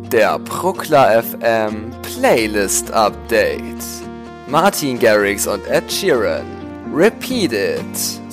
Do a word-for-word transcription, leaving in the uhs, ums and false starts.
Der Pruckler F M Playlist Update. Martin Garrix und Ed Sheeran. Repeat It.